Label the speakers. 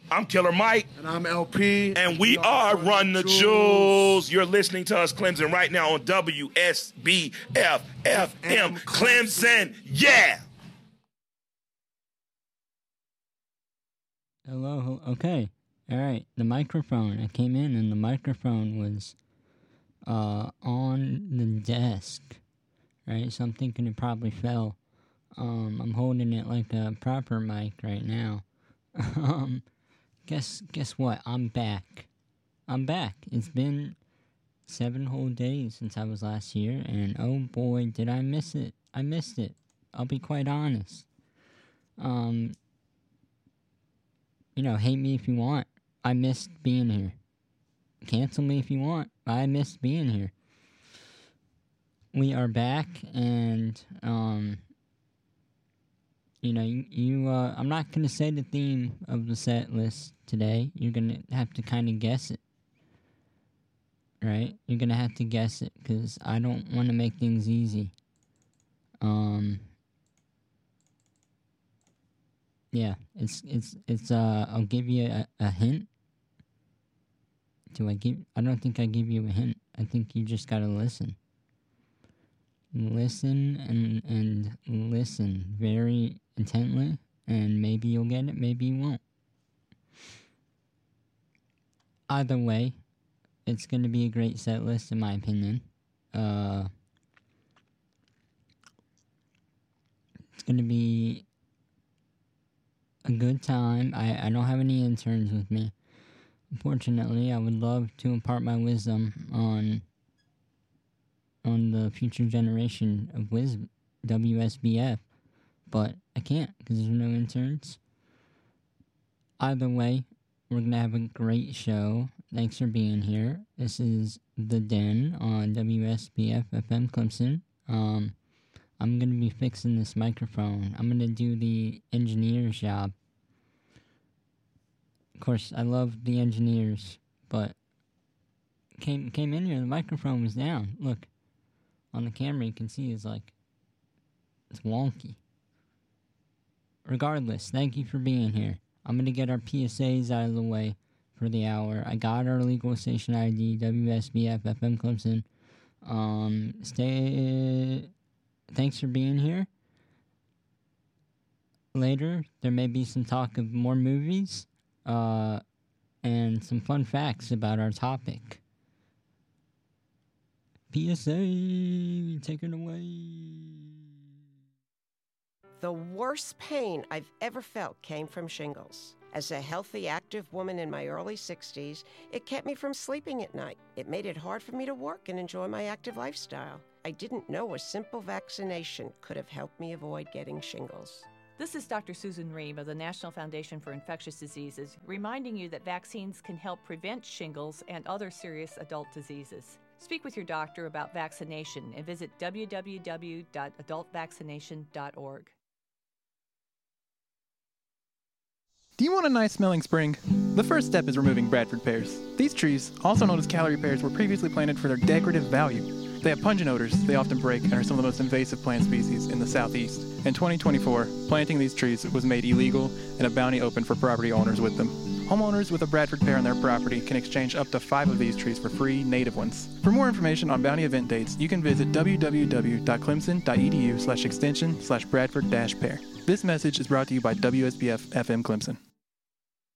Speaker 1: I'm Killer Mike.
Speaker 2: And I'm LP.
Speaker 1: And we are Run the Jewels. You're listening to us, Clemson, right now on WSBF FM Clemson. Yeah!
Speaker 3: Hello. Okay. All right. The microphone. I came in and the microphone was on the desk. Right? So I'm thinking it probably fell. I'm holding it like a proper mic right now. Guess what? I'm back. It's been 7 whole days since I was last here, and oh boy, did I miss it. I missed it. I'll be quite honest. Hate me if you want. I missed being here. Cancel me if you want. I missed being here. We are back, and, I'm not going to say the theme of the set list today. You're going to have to kind of guess it. Right? You're going to have to guess it, because I don't want to make things easy. Yeah, it's I'll give you a hint. I don't think I give you a hint. I think you just gotta listen. Listen and listen very intently, and maybe you'll get it, maybe you won't. Either way, it's gonna be a great set list in my opinion. It's gonna be a good time. I don't have any interns with me. Unfortunately, I would love to impart my wisdom on the future generation of WSBF, but I can't because there's no interns. Either way, we're going to have a great show. Thanks for being here. This is The Den on WSBF FM Clemson. I'm going to be fixing this microphone. I'm going to do the engineer's job. Of course, I love the engineers, but came in here, the microphone was down. Look, on the camera you can see it's wonky. Regardless, thank you for being here. I'm going to get our PSAs out of the way for the hour. I got our legal station ID, WSBF FM Clemson. Thanks for being here. Later, there may be some talk of more movies, and some fun facts about our topic. PSA, take it away.
Speaker 4: The worst pain I've ever felt came from shingles. As a healthy, active woman in my early 60s, it kept me from sleeping at night. It made it hard for me to work and enjoy my active lifestyle. I didn't know a simple vaccination could have helped me avoid getting shingles.
Speaker 5: This is Dr. Susan Ream of the National Foundation for Infectious Diseases, reminding you that vaccines can help prevent shingles and other serious adult diseases. Speak with your doctor about vaccination and visit www.adultvaccination.org.
Speaker 6: Do you want a nice smelling spring? The first step is removing Bradford pears. These trees, also known as Callery pears, were previously planted for their decorative value. They have pungent odors, they often break, and are some of the most invasive plant species in the southeast. In 2024, planting these trees was made illegal and a bounty opened for property owners with them. Homeowners with a Bradford pear on their property can exchange up to 5 of these trees for free native ones. For more information on bounty event dates, you can visit www.clemson.edu/extension/Bradford-pear. This message is brought to you by WSBF FM Clemson.